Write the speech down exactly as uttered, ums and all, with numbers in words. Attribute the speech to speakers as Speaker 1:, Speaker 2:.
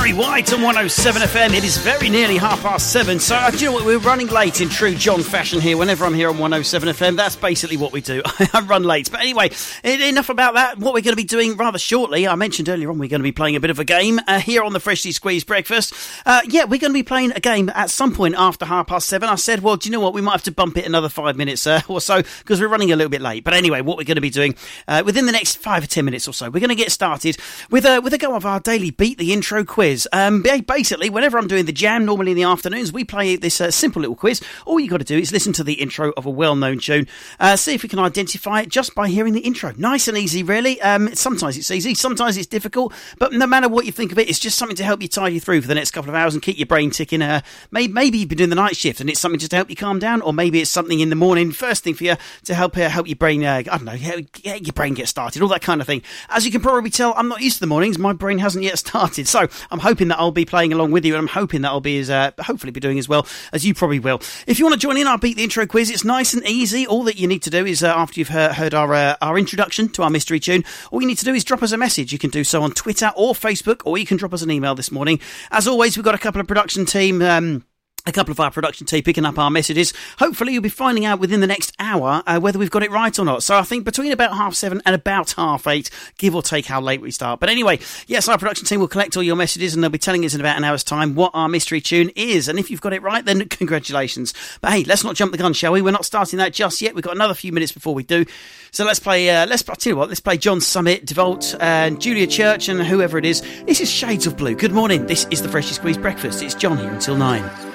Speaker 1: Barry White on one oh seven F M. It is very nearly half past seven, so uh, do you know what? We're running late in true John fashion here. Whenever I'm here on one oh seven F M, that's basically what we do. I run late. But anyway, enough about that. What we're going to be doing rather shortly, I mentioned earlier on, we're going to be playing a bit of a game uh, here on the Freshly Squeezed Breakfast. Uh, yeah, we're going to be playing a game at some point after half past seven. I said, well, do you know what? We might have to bump it another five minutes uh, or so because we're running a little bit late. But anyway, what we're going to be doing uh, within the next five or ten minutes or so, we're going to get started with a, with a go of our daily Beat the Intro quiz. Um, basically, whenever I'm doing the jam, normally in the afternoons, we play this uh, simple little quiz. All you got to do is listen to the intro of a well-known tune, uh, see if we can identify it just by hearing the intro. Nice and easy, really. Um, sometimes it's easy, sometimes it's difficult, but no matter what you think of it, it's just something to help you tide you through for the next couple of hours and keep your brain ticking. Uh, maybe, maybe you've been doing the night shift and it's something just to help you calm down, or maybe it's something in the morning, first thing for you to help uh, help your brain, uh, I don't know, get your brain get started, all that kind of thing. As you can probably tell, I'm not used to the mornings. My brain hasn't yet started, so I'm hoping that I'll be playing along with you, and I'm hoping that I'll be as uh, hopefully be doing as well as you probably will. If you want to join in our Beat the Intro quiz, it's nice and easy. All that you need to do is uh, after you've heard, heard our uh, our introduction to our mystery tune, all you need to do is drop us a message. You can do so on Twitter or Facebook, or you can drop us an email this morning. As always, we've got a couple of production team um A couple of our production team picking up our messages. Hopefully you'll be finding out within the next hour uh, whether we've got it right or not. So I think between about half seven and about half eight, give or take how late we start. But anyway, yes, our production team will collect all your messages and they'll be telling us in about an hour's time what our mystery tune is. And if you've got it right, then congratulations. But hey, let's not jump the gun, shall we? We're not starting that just yet. We've got another few minutes before we do. So let's play, uh, let's, I'll tell you what, let's play John Summit, DeVault, and Julia Church and whoever it is. This is Shades of Blue. Good morning. This is the Freshly Squeezed Breakfast. It's John here until nine.